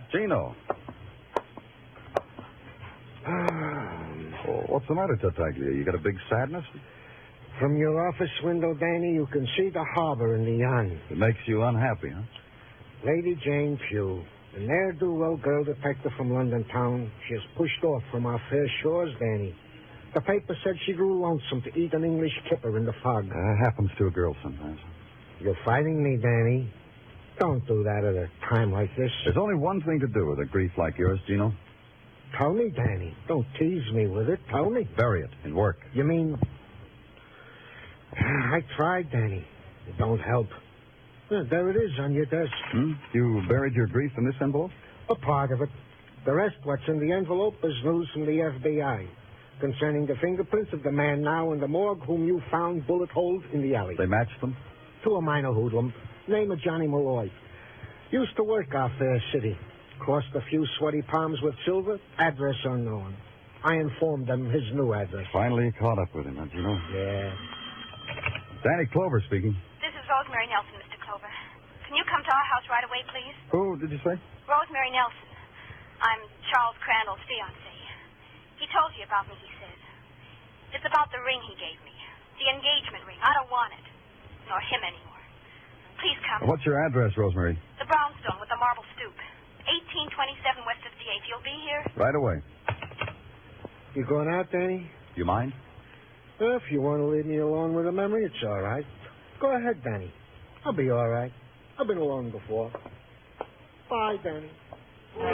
Gino. Oh, what's the matter, Tartaglia? You got a big sadness? From your office window, Danny, you can see the harbor and the yacht. It makes you unhappy, huh? Lady Jane Pugh, the ne'er-do-well girl detective from London town. She is pushed off from our fair shores, Danny. The paper said she grew lonesome to eat an English kipper in the fog. Happens to a girl sometimes. You're fighting me, Danny. Don't do that at a time like this. There's only one thing to do with a grief like yours, Gino. Tell me, Danny. Don't tease me with it. Tell me. Bury it in work. You mean... I tried, Danny. It don't help. There it is on your desk. You buried your grief in this envelope? A part of it. The rest, what's in the envelope, is news from the FBI concerning the fingerprints of the man now in the morgue whom you found bullet holes in the alley. They matched them? To a minor hoodlum. Name of Johnny Malloy. Used to work our fair city. Crossed a few sweaty palms with silver. Address unknown. I informed them his new address. Finally caught up with him, huh, Gino? Yeah. Danny Clover speaking. This is Rosemary Nelson, Mr. Clover. Can you come to our house right away, please? Who did you say? Rosemary Nelson. I'm Charles Crandall's fiancée. He told you about me, he says. It's about the ring he gave me. The engagement ring. I don't want it. Nor him anymore. Please come. What's your address, Rosemary? The brownstone with the marble stoop. 1827 West 58th. You'll be here? Right away. You going out, Danny? You mind? If you want to leave me alone with a memory, it's all right. Go ahead, Danny. I'll be all right. I've been alone before. Bye, Danny.